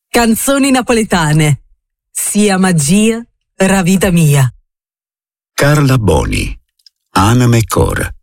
Canzoni napoletane. Sia magia, ra vita mia. Carla Boni, Anima e Cor.